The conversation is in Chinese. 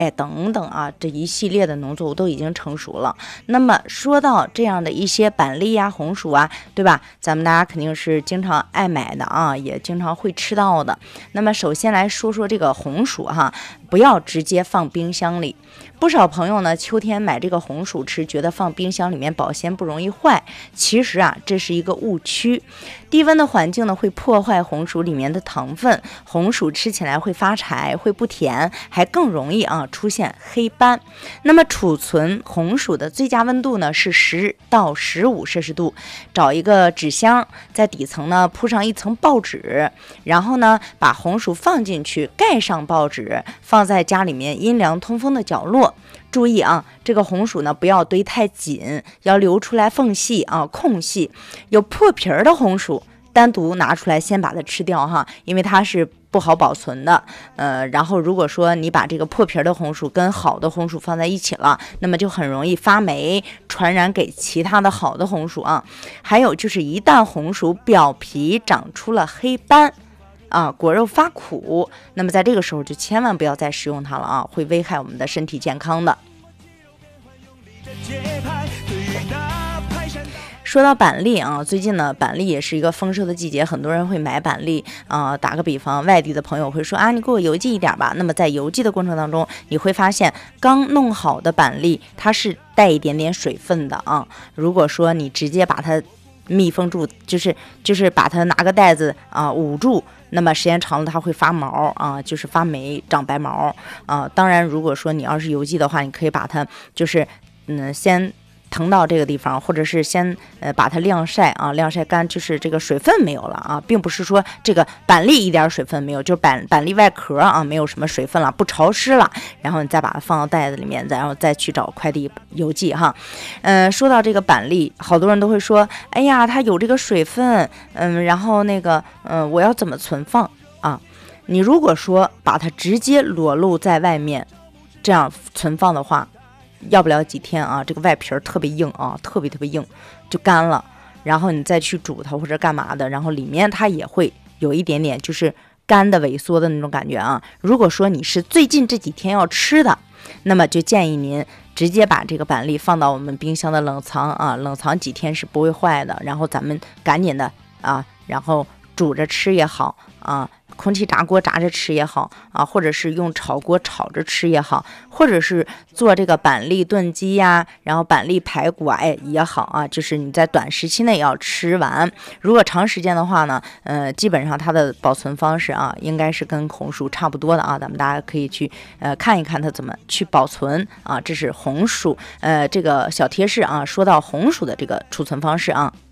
等等啊，这一系列的农作物都已经成熟了。那么说到这样的一些板栗呀、红薯啊，对吧？咱们大家肯定是经常爱买的啊，也经常会吃到的。那么首先来说说这个红薯哈，不要直接放冰箱里。不少朋友呢，秋天买这个红薯吃，觉得放冰箱里面保鲜不容易坏。其实啊，这是一个误区。低温的环境呢，会破坏红薯里面的糖分，红薯吃起来会发柴，会不甜，还更容易出现黑斑。那么储存红薯的最佳温度呢是10到15摄氏度。找一个纸箱，在底层呢铺上一层报纸，然后呢把红薯放进去，盖上报纸，放在家里面阴凉通风的角落。注意啊，这个红薯呢不要堆太紧，要留出来缝隙空隙。有破皮儿的红薯单独拿出来先把它吃掉哈，因为它是不好保存的。然后如果说你把这个破皮的红薯跟好的红薯放在一起了，那么就很容易发霉，传染给其他的好的红薯啊。还有就是一旦红薯表皮长出了黑斑果肉发苦，那么在这个时候就千万不要再食用它了会危害我们的身体健康的。说到板栗最近呢，板栗也是一个丰收的季节，很多人会买板栗打个比方，外地的朋友会说你给我邮寄一点吧。那么在邮寄的过程当中，你会发现刚弄好的板栗它是带一点点水分的如果说你直接把它密封住，就是把它拿个袋子捂住，那么时间长了它会发毛就是发霉长白毛当然如果说你要是邮寄的话，你可以把它就是先腾到这个地方，或者是先把它晾晒晾晒干，就是这个水分没有了并不是说这个板栗一点水分没有，就是板栗外壳没有什么水分了，不潮湿了，然后你再把它放到袋子里面，然后再去找快递邮寄说到这个板栗，好多人都会说，哎呀，它有这个水分，然后那个我要怎么存放你如果说把它直接裸露在外面，这样存放的话，要不了几天这个外皮特别硬特别硬，就干了。然后你再去煮它或者干嘛的，然后里面它也会有一点点就是干的萎缩的那种感觉如果说你是最近这几天要吃的，那么就建议您直接把这个板栗放到我们冰箱的冷藏冷藏几天是不会坏的。然后咱们赶紧的然后煮着吃也好空气炸锅炸着吃也好或者是用炒锅炒着吃也好，或者是做这个板栗炖鸡呀，然后板栗排骨也好就是你在短时期内要吃完。如果长时间的话呢基本上它的保存方式应该是跟红薯差不多的咱们大家可以去看一看它怎么去保存这是红薯这个小贴士说到红薯的这个储存方式